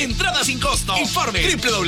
Entrada sin costo. Informe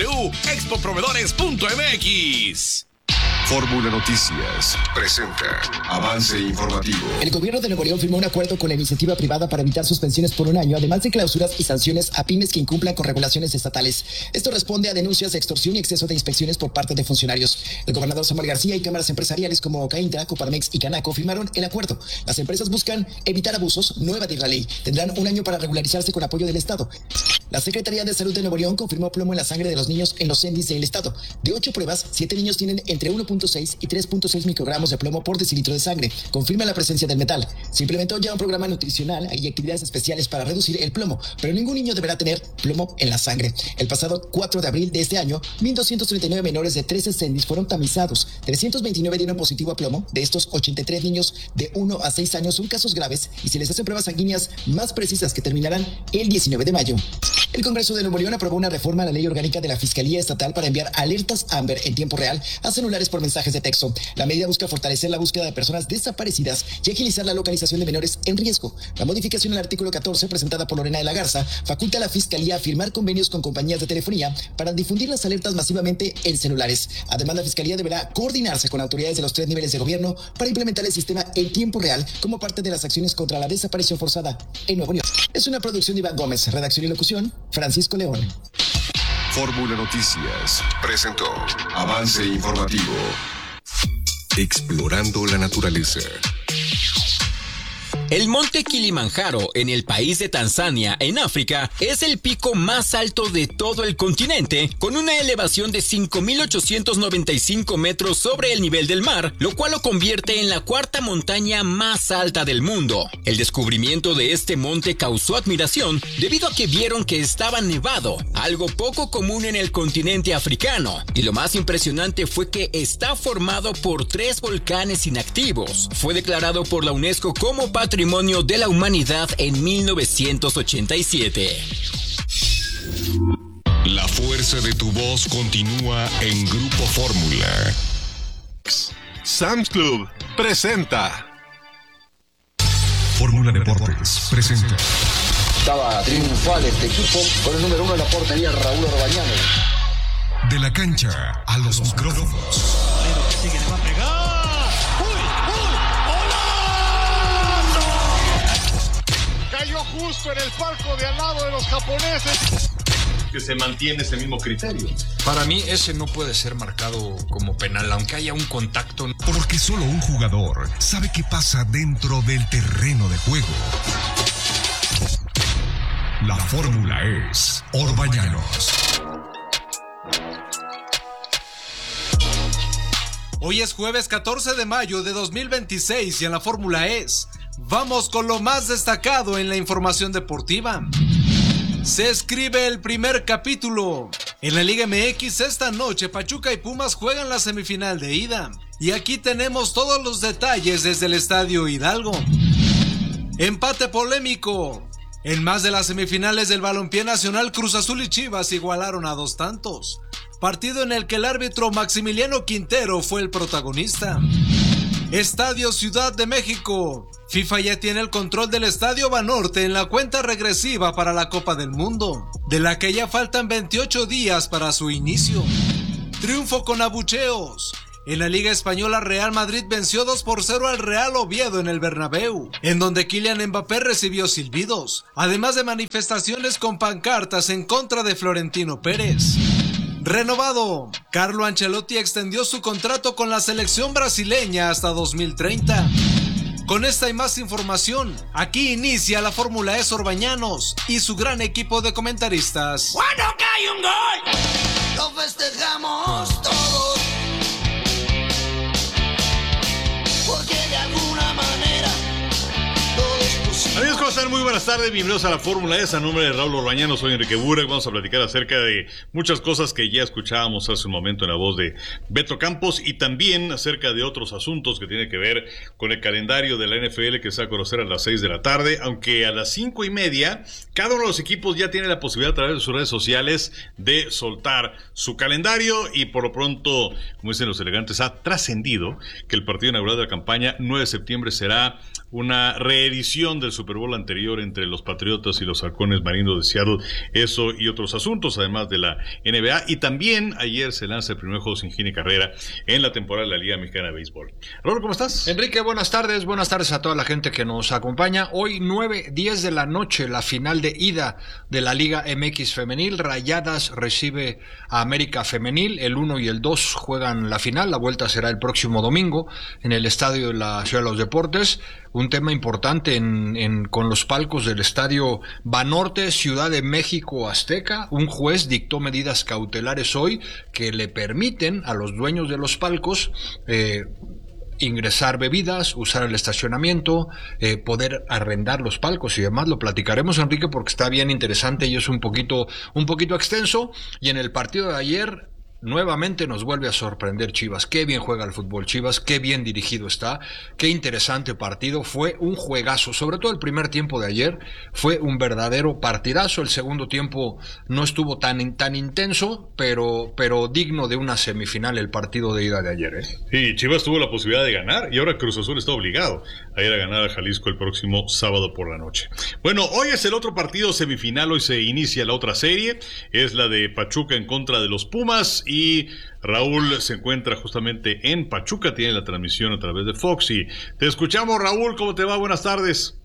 www.expoproveedores.mx. Fórmula Noticias presenta Avance Informativo. El gobierno de Nuevo León firmó un acuerdo con la iniciativa privada para evitar suspensiones por un año, además de clausuras y sanciones a pymes que incumplan con regulaciones estatales. Esto responde a denuncias de extorsión y exceso de inspecciones por parte de funcionarios. El gobernador Samuel García y cámaras empresariales como Caintra, Coparmex y Canaco firmaron el acuerdo. Las empresas buscan evitar abusos, no evadir la ley. Tendrán un año para regularizarse con apoyo del Estado. La Secretaría de Salud de Nuevo León confirmó plomo en la sangre de los niños en los CENDIs del Estado. De 8 pruebas, 7 niños tienen entre 1.6 y 3.6 microgramos de plomo por decilitro de sangre. Confirma la presencia del metal. Se implementó ya un programa nutricional y actividades especiales para reducir el plomo, pero ningún niño deberá tener plomo en la sangre. El pasado 4 de abril de este año, 1.239 menores de 13 CENDIs fueron tamizados. 329 dieron positivo a plomo. De estos, 83 niños de 1 a 6 años son casos graves y se les hacen pruebas sanguíneas más precisas que terminarán el 19 de mayo. El Congreso de Nuevo León aprobó una reforma a la ley orgánica de la Fiscalía Estatal para enviar alertas Amber en tiempo real a celulares por mensajes de texto. La medida busca fortalecer la búsqueda de personas desaparecidas y agilizar la localización de menores en riesgo. La modificación al artículo 14, presentada por Lorena de la Garza, faculta a la Fiscalía a firmar convenios con compañías de telefonía para difundir las alertas masivamente en celulares. Además, la Fiscalía deberá coordinarse con autoridades de los 3 niveles de gobierno para implementar el sistema en tiempo real como parte de las acciones contra la desaparición forzada en Nuevo León. Es una producción de Iván Gómez, redacción y locución, Francisco León. Fórmula Noticias presentó Avance Informativo. Explorando la naturaleza. El monte Kilimanjaro, en el país de Tanzania, en África, es el pico más alto de todo el continente, con una elevación de 5.895 metros sobre el nivel del mar, lo cual lo convierte en la cuarta montaña más alta del mundo. El descubrimiento de este monte causó admiración debido a que vieron que estaba nevado, algo poco común en el continente africano. Y lo más impresionante fue que está formado por 3 volcanes inactivos. Fue declarado por la UNESCO como Patrimonio de la Humanidad en 1987. La fuerza de tu voz continúa en Grupo Fórmula. Sam's Club presenta Fórmula Deportes presenta. Estaba triunfal este equipo con el número 1 en la portería, Raúl Orbañanos. De la cancha a los micrófonos. Sigue, le va a pegar. Cayó justo en el palco de al lado de los japoneses. Que se mantiene ese mismo criterio. Para mí ese no puede ser marcado como penal, aunque haya un contacto. Porque solo un jugador sabe qué pasa dentro del terreno de juego. La fórmula es Orbañanos. Hoy es jueves 14 de mayo de 2026 y en la fórmula es... Vamos con lo más destacado en la información deportiva. Se escribe el primer capítulo. En la Liga MX esta noche Pachuca y Pumas juegan la semifinal de ida. Y aquí tenemos todos los detalles desde el Estadio Hidalgo. Empate polémico. En más de las semifinales del balompié nacional, Cruz Azul y Chivas igualaron a 2 tantos. Partido en el que el árbitro Maximiliano Quintero fue el protagonista. Estadio Ciudad de México. FIFA ya tiene el control del Estadio Banorte en la cuenta regresiva para la Copa del Mundo, de la que ya faltan 28 días para su inicio. Triunfo con abucheos. En la Liga Española, Real Madrid venció 2-0 al Real Oviedo en el Bernabéu, en donde Kylian Mbappé recibió silbidos, además de manifestaciones con pancartas en contra de Florentino Pérez. Renovado. Carlo Ancelotti extendió su contrato con la selección brasileña hasta 2030. Con esta y más información, aquí inicia la Fórmula E Orbañanos y su gran equipo de comentaristas. ¡Cuando cae un gol! ¡Lo festejamos todos! Porque de alguna manera todo es posible. Amigos, ¿cómo están? Muy buenas tardes, bienvenidos a la Fórmula E. A nombre de Raúl Orbañanos, soy Enrique Burek. Vamos a platicar acerca de muchas cosas que ya escuchábamos hace un momento en la voz de Beto Campos y también acerca de otros asuntos que tienen que ver con el calendario de la NFL que se va a conocer a las 6 de la tarde, aunque a las 5:30 cada uno de los equipos ya tiene la posibilidad a través de sus redes sociales de soltar su calendario y por lo pronto, como dicen los elegantes, ha trascendido que el partido inaugural de la campaña 9 de septiembre será una reedición del Super Bowl anterior anterior entre los Patriotas y los Halcones Marinos de Seattle, eso y otros asuntos, además de la NBA. Y también ayer se lanza el primer juego sin hit ni carrera en la temporada de la Liga Mexicana de Béisbol. Raúl, ¿cómo estás? Enrique, buenas tardes a toda la gente que nos acompaña. Hoy 9:10 de la noche, la final de ida de la Liga MX Femenil. Rayadas recibe a América Femenil, el 1 y el 2 juegan la final, la vuelta será el próximo domingo en el estadio de la Ciudad de los Deportes. Un tema importante con los palcos del estadio Banorte, Ciudad de México Azteca. Un juez dictó medidas cautelares hoy que le permiten a los dueños de los palcos ingresar bebidas, usar el estacionamiento, poder arrendar los palcos y demás. Lo platicaremos, Enrique, porque está bien interesante y es un poquito extenso. Y en el partido de ayer nuevamente nos vuelve a sorprender Chivas. Qué bien juega el fútbol Chivas, qué bien dirigido está, qué interesante partido. Fue un juegazo, sobre todo el primer tiempo de ayer fue un verdadero partidazo. El segundo tiempo no estuvo tan intenso, pero digno de una semifinal el partido de ida de ayer. Sí, Chivas tuvo la posibilidad de ganar y ahora Cruz Azul está obligado a ir a ganar a Jalisco el próximo sábado por la noche. Bueno, hoy es el otro partido semifinal, hoy se inicia la otra serie, es la de Pachuca en contra de los Pumas. Y Raúl se encuentra justamente en Pachuca, tiene la transmisión a través de Fox y te escuchamos, Raúl, ¿cómo te va? Buenas tardes.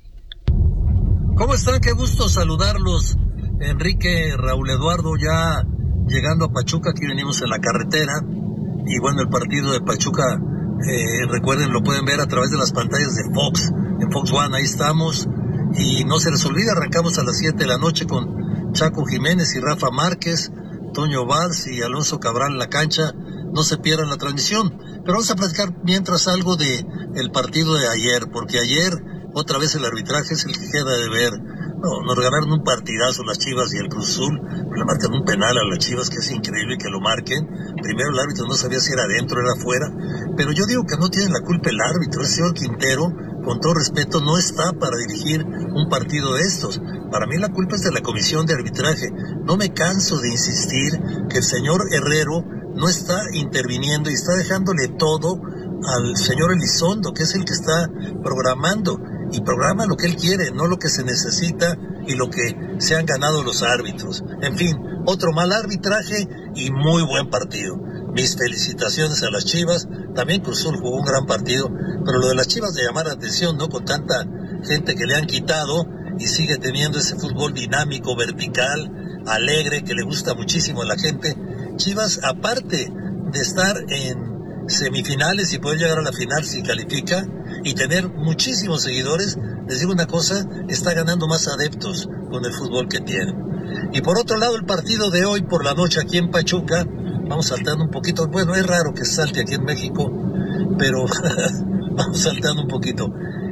¿Cómo están? Qué gusto saludarlos, Enrique, Raúl Eduardo, ya llegando a Pachuca, aquí venimos en la carretera y bueno, el partido de Pachuca, recuerden, lo pueden ver a través de las pantallas de Fox, en Fox One, ahí estamos y no se les olvide, arrancamos a las 7 de la noche con Chaco Jiménez y Rafa Márquez, Toño Valls y Alonso Cabral en la cancha. No se pierdan la transmisión, pero vamos a platicar mientras algo de el partido de ayer, porque ayer otra vez el arbitraje es el que queda de ver. No, nos regalaron un partidazo las Chivas y el Cruz Azul, le marcan un penal a las Chivas que es increíble que lo marquen. Primero el árbitro no sabía si era adentro o era afuera, pero yo digo que no tiene la culpa el árbitro. El señor Quintero, con todo respeto, no está para dirigir un partido de estos. Para mí la culpa es de la comisión de arbitraje. No me canso de insistir que el señor Herrero no está interviniendo y está dejándole todo al señor Elizondo, que es el que está programando, y programa lo que él quiere, no lo que se necesita y lo que se han ganado los árbitros. En fin, otro mal arbitraje y muy buen partido. Mis felicitaciones a las Chivas. También Cruz Azul jugó un gran partido, pero lo de las Chivas de llamar la atención, ¿no? Con tanta gente que le han quitado y sigue teniendo ese fútbol dinámico, vertical, alegre, que le gusta muchísimo a la gente. Chivas, aparte de estar en semifinales y poder llegar a la final si califica y tener muchísimos seguidores, les digo una cosa, está ganando más adeptos con el fútbol que tiene. Y por otro lado, el partido de hoy por la noche aquí en Pachuca, vamos saltando un poquito, bueno, es raro que salte aquí en México, pero vamos saltando un poquito.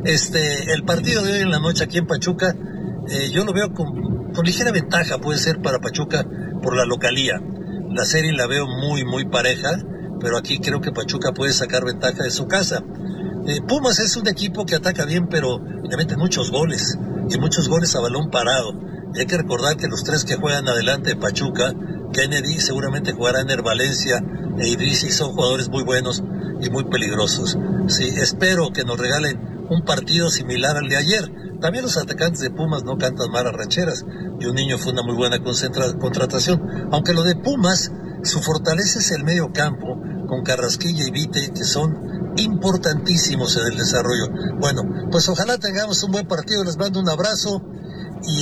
El partido de hoy en la noche aquí en Pachuca, yo lo veo con ligera ventaja, puede ser para Pachuca por la localía. La serie la veo muy pareja, pero aquí creo que Pachuca puede sacar ventaja de su casa. Pumas es un equipo que ataca bien, pero le mete muchos goles, y muchos goles a balón parado. Y hay que recordar que los tres que juegan adelante de Pachuca, Kennedy seguramente jugará en el Valencia, e Idrissi, son jugadores muy buenos y muy peligrosos. Sí, espero que nos regalen un partido similar al de ayer. También los atacantes de Pumas no cantan malas rancheras, y un niño fue una muy buena contratación. Aunque lo de Pumas, su fortaleza es el medio campo, con Carrasquilla y Vite, que son importantísimos en el desarrollo. Bueno, pues ojalá tengamos un buen partido, les mando un abrazo, y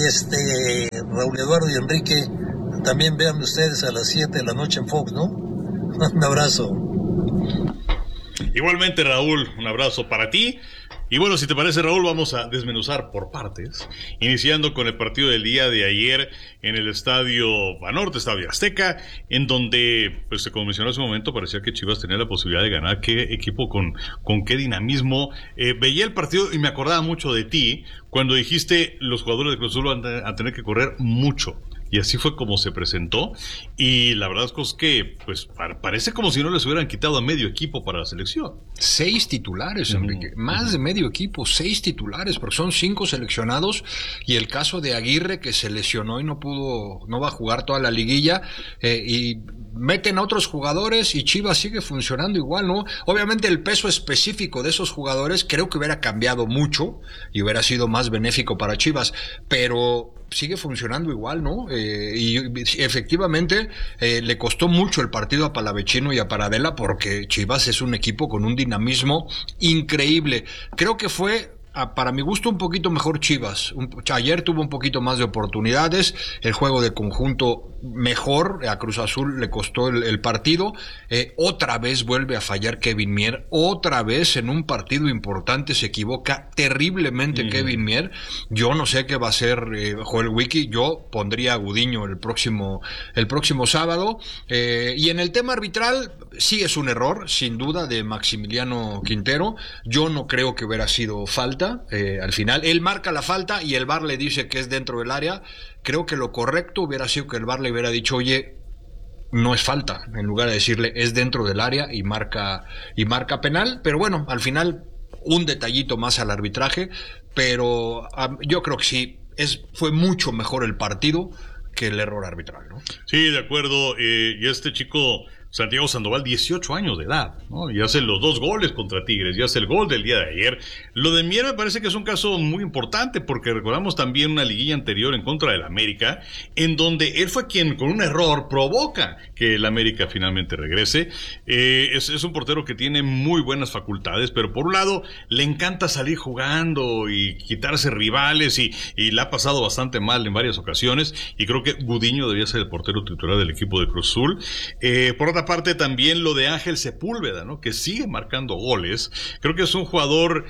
Raúl Eduardo y Enrique, también vean ustedes a las 7 de la noche en Fox, ¿no? Un abrazo. Igualmente, Raúl, un abrazo para ti. Y bueno, si te parece, Raúl, vamos a desmenuzar por partes, iniciando con el partido del día de ayer en el Estadio Banorte, Estadio Azteca, en donde, pues como mencionó hace un momento, parecía que Chivas tenía la posibilidad de ganar. Qué equipo con qué dinamismo. Veía el partido y me acordaba mucho de ti cuando dijiste los jugadores de Cruz Azul van a tener que correr mucho. y así fue como se presentó, y la verdad es que pues parece como si no les hubieran quitado a medio equipo para la selección. 6 titulares, Enrique, más de medio equipo, 6 titulares, porque son 5 seleccionados, y el caso de Aguirre, que se lesionó y no va a jugar toda la liguilla, y meten a otros jugadores y Chivas sigue funcionando igual, ¿no? Obviamente el peso específico de esos jugadores creo que hubiera cambiado mucho y hubiera sido más benéfico para Chivas, pero sigue funcionando igual, ¿no? Y efectivamente le costó mucho el partido a Palavecino y a Paradela, porque Chivas es un equipo con un dinamismo increíble. Creo que fue, para mi gusto, un poquito mejor Chivas. Ayer tuvo un poquito más de oportunidades, el juego de conjunto mejor, a Cruz Azul le costó el partido. Otra vez vuelve a fallar Kevin Mier, otra vez en un partido importante se equivoca terriblemente Kevin Mier. Yo no sé qué va a hacer Joel Wiki, yo pondría a Gudiño el próximo sábado. Y en el tema arbitral, sí es un error, sin duda, de Maximiliano Quintero. Yo no creo que hubiera sido falta. Al final, él marca la falta y el VAR le dice que es dentro del área. Creo que lo correcto hubiera sido que el VAR le hubiera dicho, oye, no es falta, en lugar de decirle es dentro del área y marca penal. Pero bueno, al final un detallito más al arbitraje, pero yo creo que sí, fue mucho mejor el partido que el error arbitral, ¿no? Sí, de acuerdo. Y este chico Santiago Sandoval, 18 años de edad, ¿no? Y hace los 2 goles contra Tigres, y hace el gol del día de ayer. Lo de Mier me parece que es un caso muy importante, porque recordamos también una liguilla anterior en contra del América, en donde él fue quien con un error provoca que el América finalmente regrese. Es un portero que tiene muy buenas facultades, pero por un lado le encanta salir jugando y quitarse rivales, y la ha pasado bastante mal en varias ocasiones, y creo que Gudiño debía ser el portero titular del equipo de Cruz Azul. Por otra parte, también lo de Ángel Sepúlveda, ¿no? Que sigue marcando goles. Creo que es un jugador,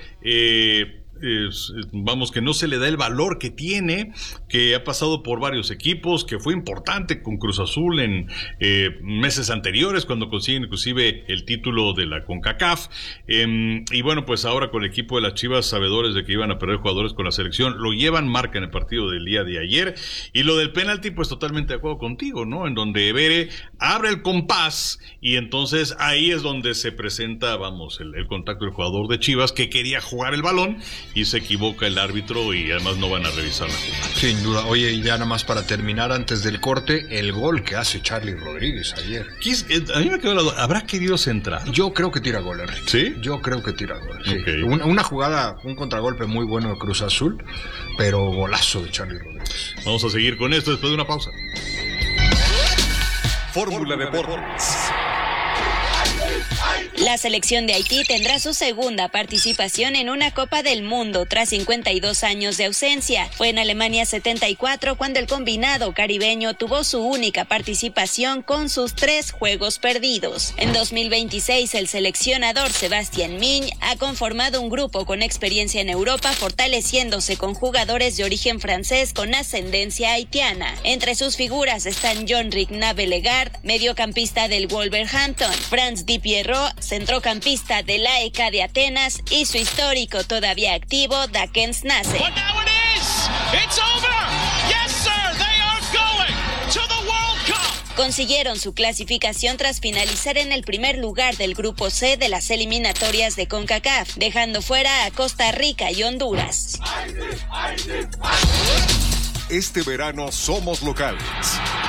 que no se le da el valor que tiene, que ha pasado por varios equipos, que fue importante con Cruz Azul en meses anteriores, cuando consiguen inclusive el título de la CONCACAF, y bueno, pues ahora con el equipo de las Chivas, sabedores de que iban a perder jugadores con la selección, lo llevan, marca en el partido del día de ayer. Y lo del penalti, pues totalmente de acuerdo contigo, ¿no? En donde Evere abre el compás, y entonces ahí es donde se presenta, el contacto del jugador de Chivas, que quería jugar el balón, y se equivoca el árbitro, y además no van a revisar la jugada. Sin duda. Oye, y ya nada más para terminar, antes del corte, el gol que hace Charlie Rodríguez ayer. A mí me quedó la duda, ¿habrá querido centrar? Yo creo que tira gol, Enrique. ¿Sí? Yo creo que tira gol, sí. Okay. Una jugada, un contragolpe muy bueno de Cruz Azul, pero golazo de Charlie Rodríguez. Vamos a seguir con esto después de una pausa. Fórmula Deportes. La selección de Haití tendrá su segunda participación en una Copa del Mundo tras 52 años de ausencia. Fue en Alemania 74 cuando el combinado caribeño tuvo su única participación con sus 3 juegos perdidos. En 2026, el seleccionador Sebastián Migne ha conformado un grupo con experiencia en Europa, fortaleciéndose con jugadores de origen francés con ascendencia haitiana. Entre sus figuras están Jean-Ric Navelegard, mediocampista del Wolverhampton, Franz Di Pierrot, centrocampista de la EK de Atenas, y su histórico todavía activo Dakens Nace. Consiguieron su clasificación tras finalizar en el primer lugar del grupo C de las eliminatorias de CONCACAF, dejando fuera a Costa Rica y Honduras. Este verano somos locales.